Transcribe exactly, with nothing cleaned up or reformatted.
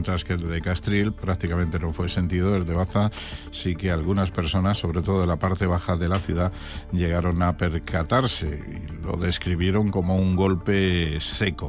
mientras que el de Castril prácticamente no fue sentido. El de Baza sí que algunas personas, sobre todo en la parte baja de la ciudad, llegaron a percatarse y lo describieron como un golpe seco.